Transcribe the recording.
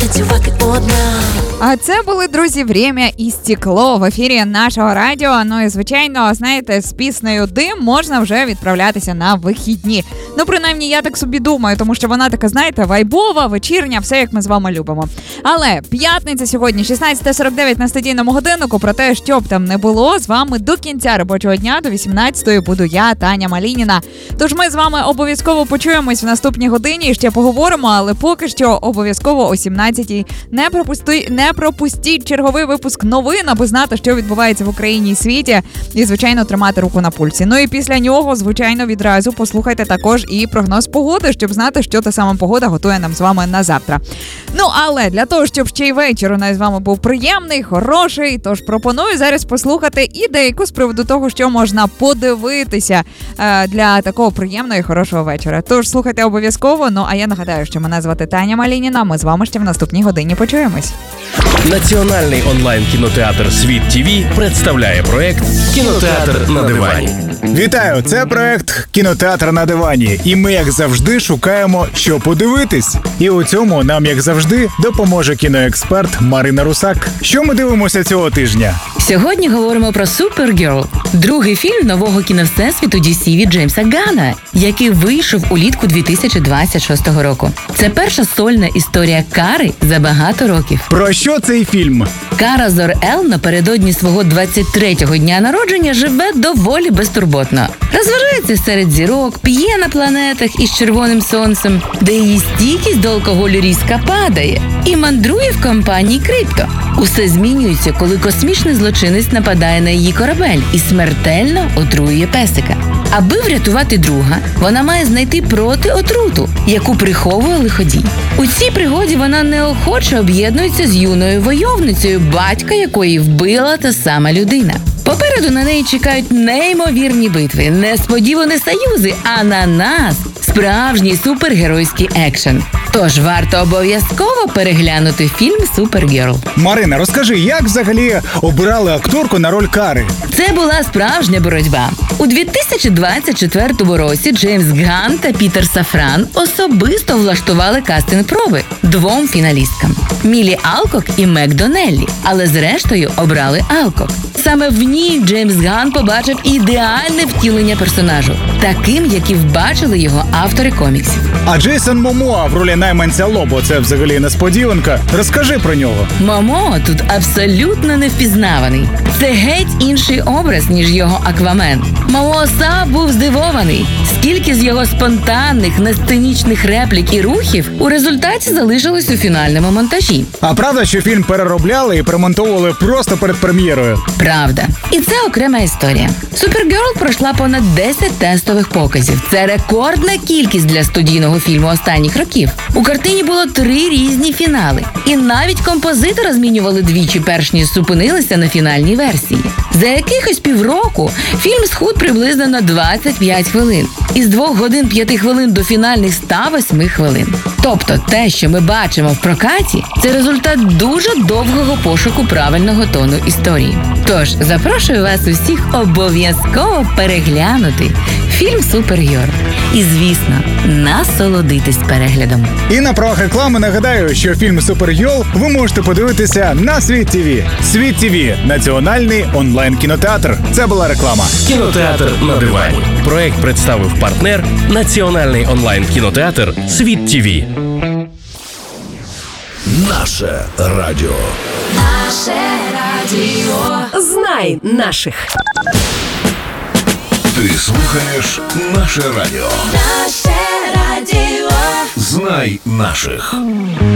працювати одна. А це були, друзі, «Время і стекло» в ефірі нашого радіо. Ну і, звичайно, знаєте, з піснею «Дим» можна вже відправлятися на вихідні. Ну, принаймні, я так собі думаю, тому що вона така, знаєте, вайбова, вечірня, все, як ми з вами любимо. Але п'ятниця сьогодні, 16:49 на студійному годиннику. Про те, що б там не було, з вами до кінця робочого дня, до 18-ї, буду я, Таня Малініна. Тож ми з вами обов'язково почуємось в наступній годині і ще поговоримо, але поки що обов'язково о 17-й не пропустіть черговий випуск новин, аби знати, що відбувається в Україні і світі, і, звичайно, тримати руку на пульсі. Ну і після нього, звичайно, відразу послухайте також і прогноз погоди, щоб знати, що та сама погода готує нам з вами на завтра. Ну, але для того, щоб ще й вечір у нас з вами був приємний, хороший, тож пропоную зараз послухати ідейку з приводу того, що можна подивитися для такого приємного і хорошого вечора. Тож слухайте обов'язково, ну а я нагадаю, що мене звати Таня Малініна, ми з вами ще в наступній годині почуємось. Національний онлайн-кінотеатр «Світ ТВ» представляє проект «Кінотеатр на дивані». Вітаю! Це проект «Кінотеатр на дивані». І ми, як завжди, шукаємо, що подивитись. І у цьому нам, як завжди, допоможе кіноексперт Марина Русак. Що ми дивимося цього тижня? Сьогодні говоримо про «Супергерл» – другий фільм нового кіновсесвіту DC від Джеймса Ганна, який вийшов улітку 2026 року. Це перша сольна історія Кари за багато років. Про що цей фільм? Кара Зор-Ел напередодні свого 23-го дня народження живе доволі безтурботно. Розважається серед зірок, п'є на планетах із червоним сонцем, де її стійкість до алкоголю різко падає, і мандрує в компанії Крипто. Усе змінюється, коли космічний злочинець нападає на її корабель і смертельно отруює песика. Аби врятувати друга, вона має знайти протиотруту, яку приховує лиходій. У цій пригоді вона неохоче об'єднується з юною войовницею, батька якої вбила та сама людина. Попереду на неї чекають неймовірні битви, несподівані союзи, а на нас справжній супергеройський екшен. Тож варто обов'язково переглянути фільм «Супергерл». Марина, розкажи, як взагалі обирали акторку на роль Кари? Це була справжня боротьба. У 2024 році Джеймс Ганн та Пітер Сафран особисто влаштували кастинг-проби двом фіналісткам – Мілі Алкок і Мег Донеллі. Але зрештою обрали Алкок. Саме в ній Джеймс Ганн побачив ідеальне втілення персонажу, таким, яким бачили його автори коміксів. А Джейсон Момоа в ролі найманця Лобо – це взагалі несподіванка. Розкажи про нього. Момоа тут абсолютно невпізнаваний. Це геть інший образ, ніж його Аквамен. Момоа сам був здивований, скільки з його спонтанних, несценічних реплік і рухів у результаті залишилось у фінальному монтажі. А правда, що фільм переробляли і перемонтовували просто перед прем'єрою? Правда. І це окрема історія. «Супергерл» пройшла понад 10 тестових показів. Це рекордна кількість для студійного фільму останніх років. У картині було 3 різні фінали. І навіть композитора змінювали двічі, перш ніж зупинилися на фінальній версії. За якихось півроку фільм схуд приблизно на 25 хвилин. Із 2 годин 5 хвилин до фінальних 108 хвилин. Тобто те, що ми бачимо в прокаті, це результат дуже довгого пошуку правильного тону історії. Тож, запрошую вас усіх обов'язково переглянути фільм «Супергерл». І, звісно, насолодитись переглядом. І на правах реклами нагадаю, що фільм «Супергерл» ви можете подивитися на Світ ТВ. Світ ТВ – національний онлайн-кінотеатр. Це була реклама. Кінотеатр на дивані. Проект представив партнер Національний онлайн-кінотеатр «Світ ТВ». Наше радіо. Наше радіо. Знай наших. Ти слухаєш Наше радіо. Наше радіо. Знай наших.